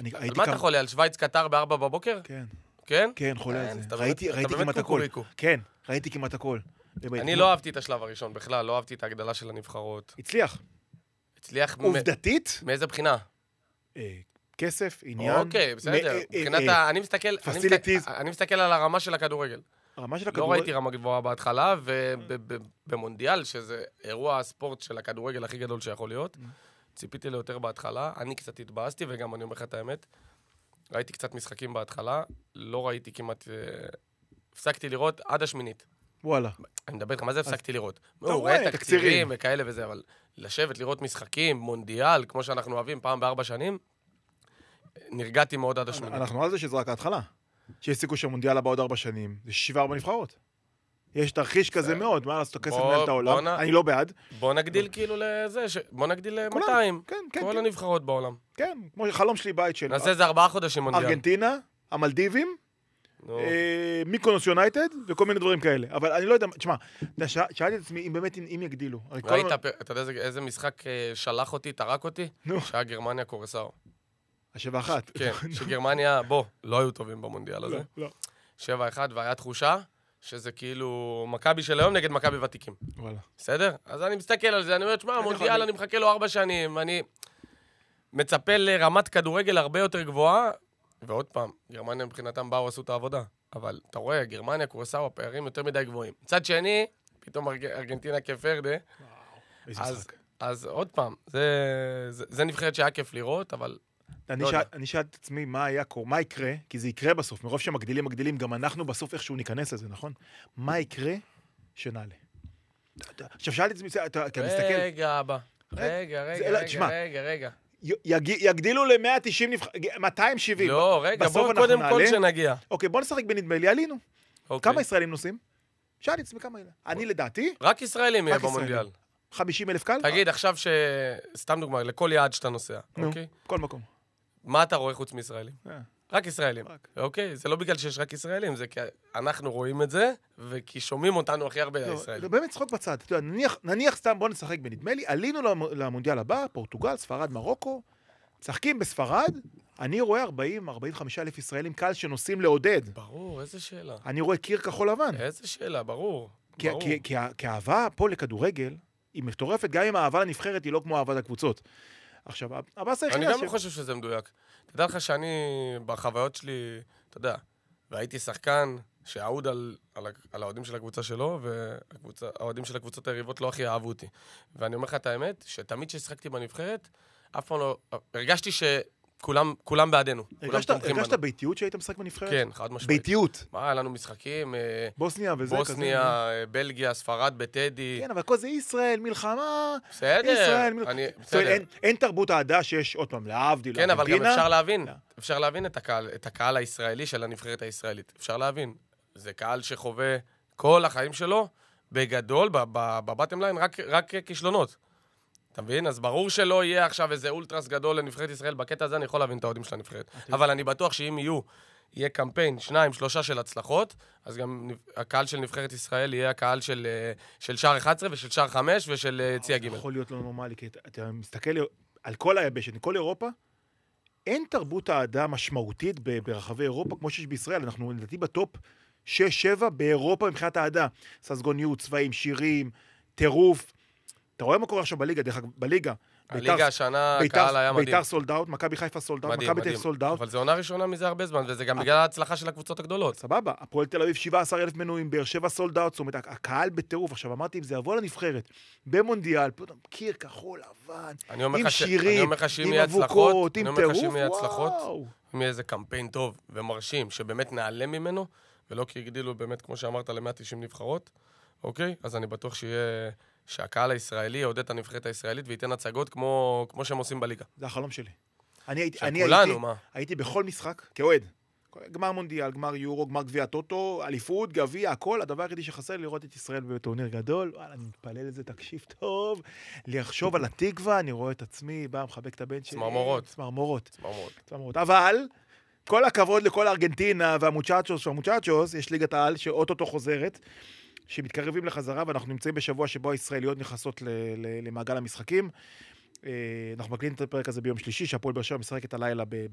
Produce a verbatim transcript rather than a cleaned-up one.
אני על הייתי מה אתה כמה... חולה? על שוויץ קטר בארבע בבוקר? כן, כן? כן, חולה על כן, זה. אתה ראיתי באמת- ראיתי אתה באמת כמעט הכל. קוקוריקו. כן, ראיתי כמעט הכל. באמת, אני כמו- לא אהבתי את השלב הראשון בכלל, לא אהבתי את ההגדלה של הנבחרות. הצליח. הצליח... מ- עובדתית, מאיזה בחינה? אה, כסף, עניין. אוקיי, בסדר. מ- אה, מבחינת אה, ה... אני מסתכל... אני facilities. מסתכל- אני מסתכל על הרמה של הכדורגל. הרמה של לא הכדורגל... ראיתי רמה גבוהה בהתחלה, ובמונדיאל, שזה אירוע הספורט של הכדורגל הכי גדול שיכול להיות, ציפיתי ליותר בהתחלה, אני קצת התבאסתי, וגם אני אומר לך את האמת, ראיתי קצת משחקים בהתחלה, לא ראיתי כמעט... אה, הפסקתי לראות עד השמינית. וואלה. אני מדבר איתך, מה זה הפסקתי לראות? הוא רואה רואה תקצירים. תקצירים וכאלה וזה, אבל לשבת, לראות משחקים, מונדיאל, כמו שאנחנו אוהבים פעם בארבע שנים, נרגעתי מאוד עד השמינית. אנחנו על זה שזה רק ההתחלה. שיש סיכוי שהמונדיאל הבא עוד ארבע שנים, זה שבעה ארבע נבחרות. יש תרחיש כזה מאוד, מה לעשות, הכסף בוא- מנהל את בוא העולם. נ- אני לא בעד. בוא נגדיל כאילו לזה, ש- בוא נגדיל כולם. ל-מאתיים. כן, כן, כל כן. הנבחרות בעולם. כן, כמו חלום שלי בית של נעשה איזה ארבעה חודשים מונדיאל. ארגנטינה, המלדיבים, נו. אה, מיקונוס יונייטד, וכל מיני דברים כאלה. אבל אני לא יודע, תשמע, אתה שאל- שאלתי את עצמי אם באמת, אם יגדילו. הרי כל ראית, הזמן- פ- אתה יודע איזה- איזה משחק אה, שלח אותי, טרק אותי? נו, שהיה גרמניה קורסאו. השבע אחת. כן, שגרמניה, בוא, לא היו טובים במונדיאל הזה. לא, לא. שבע אחד, והיה תחושה שזה כאילו מכבי של היום נגד מכבי ותיקים. וואלה. בסדר? אז אני מסתכל על זה, אני אומר, תשמע, יכול המונדיאל, להיות. אני מחכה לו ארבע שנים, אני מצפה לרמת כדורגל הרבה יותר גבוהה, ועוד פעם, גרמניה מבחינתם באו, עשו את העבודה. אבל אתה רואה, גרמניה, קורסאו, הפערים יותר מדי גבוהים. מצד שני, פתאום ארג- ארגנטינה כפרדה, איזה אז, משחק. אז עוד פעם, זה, זה, זה נבחרת שהיה כיף לראות, אבל אני לא שאל- יודע. אני שאלתי את עצמי מה היה קורה, מה יקרה, כי זה יקרה בסוף, מרוב שמגדילים, מגדילים, גם אנחנו בסוף איכשהו ניכנס לזה, נכון? מה יקרה שנעלה? עכשיו שאלתי את עצמי, אתה אתה מסתכל, רגע, אבא. רגע, רגע, זה- רגע, לא, רגע, תשמע. רגע, רגע. י- יג- יגדילו ל-מאה ותשעים נבחרות, מאתיים שבעים. לא, רגע, בסוף בואו אנחנו קודם כל נעלה. שנגיע. אוקיי, בוא נשחק בנדמה לי, עלינו. אוקיי. כמה ישראלים נוסעים? שאלתי את עצמי כמה אלה. אני לדעתי, רק ישראלים יהיה רק ישראלים. במונדיאל. חמישים אלף קל? תגיד, עכשיו ש... סתם דוגמא, לכל יעד שאתה נוסע, נו, אוקיי? כל מקום. מה אתה רואה חוץ מישראלים? אה, רק ישראלים, רק. אוקיי? זה לא בגלל שיש רק ישראלים, זה כי אנחנו רואים את זה, וכי שומעים אותנו הכי הרבה לא, הישראלים. לא, באמת צחוק בצד. אתה יודע, נניח- נניח סתם, בוא נשחק בנדמה לי, עלינו למ- למונדיאל הבא, פורטוגל, ספרד, מרוקו, משחקים בספרד, אני רואה ארבעים ארבעים וחמישה אלף ישראלים קל שנוסעים לעודד. ברור, איזה שאלה. אני רואה קיר כחול לבן. איזה שאלה, ברור. כי- ברור. כי- כי ה- כי האהבה פה לכדורגל היא מטורפת, גם אם האהבה לנבחרת היא לא כמו אהבה לקבוצות. עכשיו, הבאסה אני היחידה גם לא חושב שזה מדויק. תדע לך שאני, בחוויות שלי, אתה יודע, והייתי שחקן שאהוד על, על, ה- על האוהדים של הקבוצה שלו, והאוהדים של הקבוצות היריבות לא הכי אהבו אותי. ואני אומר לך את האמת, שתמיד כששחקתי בנבחרת, אף פעם לא... הרגשתי שכולם כולם בעדנו. כולם הרגשת תומכים הרגשת בנו. ביתיות שהיית משחק בנבחרת? כן, חד משמעית. ביתיות. מה, היה לנו משחקים, אה, בוסניה וזה כזה. בוסניה, אה, בלגיה, ספרד בטדי. כן, אבל כל זה ישראל, מלחמה, בסדר. ישראל, מלחמה. אני- זאת אומרת, בסדר. אין- אין תרבות אהדה שיש, עוד פעם, להבדיל, כן, אבל גם לארגנטינה. אפשר להבין, לא. אפשר להבין את הקהל, את הקהל הישראלי של הנבחרת הישראלית. אפשר להבין. זה קהל שחווה כל החיים שלו, בגדול, בבטם ליין, רק, רק כישלונות. אתה מבין? אז ברור שלא יהיה עכשיו איזה אולטרס גדול לנבחרת ישראל. בקטע הזה אני יכול להבין את האוהדים של הנבחרת. אבל אני בטוח שאם יהיו, יהיה קמפיין, שניים, שלושה של הצלחות, אז גם הקהל של נבחרת ישראל יהיה הקהל של, אה, של שער אחת עשרה ושל שער חמש ושל אה, צי הג'. זה יכול להיות לא נורמלי, כי אתה- אתה מסתכל על כל היבשת, כל אירופה, אין תרבות אהדה משמעותית ב- ברחבי אירופה כמו שיש בישראל. אנחנו לדעתי בטופ שש שבע באירופה מבחינת האהדה. ססגוניות, צבעים, שירים, טירוף. אתה רואה מה קורה עכשיו בליגה, דרך אגב, בליגה. הליגה השנה, ביתר- הקהל היה מדהים. ביתר סולד אאוט, מכבי חיפה סולד אאוט, מדהים, מכבי תל מדהים. סולד אאוט. אבל זו עונה ראשונה מזה הרבה זמן, וזה גם בגלל ההצלחה של הקבוצות הגדולות. סבבה, הפועל תל אביב שבעה עשר אלף מנויים, באר שבע סולד אאוט, זאת אומרת, הקהל בטירוף. עכשיו אמרתי, אם זה יבוא לנבחרת, במונדיאל, פתאום קיר כחול לבן, אני אומר עם לך ש- אני שירים, אומר לך שאם עם יהיה הצלחות, אבוקות, אני עם אומר לך טירוף, שאם יהיה הצלחות, וואו. אם יהיה איזה קמפיין טוב ומרשים, שבאמת נעלם ממנו, ולא כי הגדילו באמת, כמו שאמרת, ל-מאה ותשעים נבחרות, אוקיי? אז אני בטוח שיהיה, שהקהל הישראלי יעודד את הנבחרת הישראלית וייתן הצגות כמו, כמו שהם עושים בליגה. זה החלום שלי. אני הייתי, של אני כולנו, הייתי, מה? הייתי בכל משחק, כאוהד. גמר מונדיאל, גמר יורו, גמר גביע טוטו, אליפות, גביע, הכל. הדבר היחידי שחסר לי לראות את ישראל בטורניר גדול. וואלה, אני מתפלל לזה, תקשיב טוב. לחשוב על התקווה, אני רואה את עצמי, בא, מחבק את הבן שלי. צמרמורות. צמרמורות. צמרמורות. צמרמורות. אבל, כל הכבוד לכל הארגנטינה והמוצ'צ'וס והמוצ'צ'וס, יש ליגת העל שאוטוטו חוזרת, שמתקרבים לחזרה, ואנחנו נמצאים בשבוע שבו הישראליות נכנסות ל- ל- למעגל המשחקים. אה, אנחנו מקליטים את הפרק הזה ביום שלישי, שהפועל באר שבע משחקת הלילה ב-